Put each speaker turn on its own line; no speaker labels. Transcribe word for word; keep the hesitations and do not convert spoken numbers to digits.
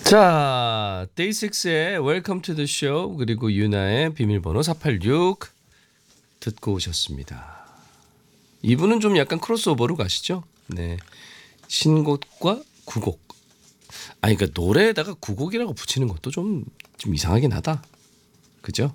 자, 데이식스의 Welcome to the Show 그리고 유나의 비밀번호 사팔육 듣고 오셨습니다. 이분은 좀 약간 크로스오버로 가시죠? 네, 신곡과 구곡. 아니 그러니까 노래에다가 구곡이라고 붙이는 것도 좀, 좀 이상하긴 하다. 그죠?